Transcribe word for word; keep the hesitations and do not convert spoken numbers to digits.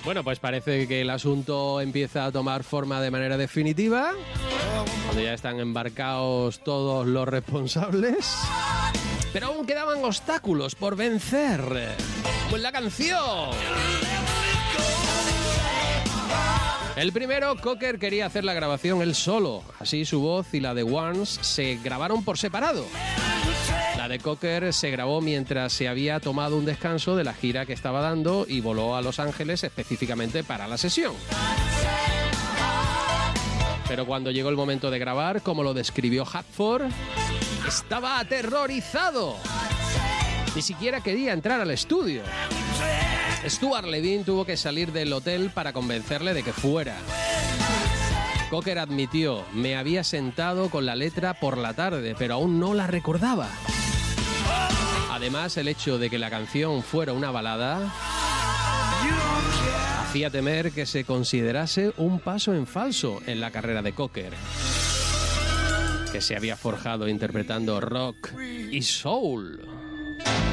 Bueno, pues parece que el asunto empieza a tomar forma de manera definitiva, cuando ya están embarcados todos los responsables. Pero aún quedaban obstáculos por vencer, como en la canción. El primero, Cocker quería hacer la grabación él solo. Así su voz y la de Warnes se grabaron por separado. La de Cocker se grabó mientras se había tomado un descanso de la gira que estaba dando y voló a Los Ángeles específicamente para la sesión. Pero cuando llegó el momento de grabar, como lo describió Halford, estaba aterrorizado. Ni siquiera quería entrar al estudio. Stuart Levine tuvo que salir del hotel para convencerle de que fuera. Cocker admitió: me había sentado con la letra por la tarde, pero aún no la recordaba. Además, el hecho de que la canción fuera una balada hacía temer que se considerase un paso en falso en la carrera de Cocker, que se había forjado interpretando rock y soul.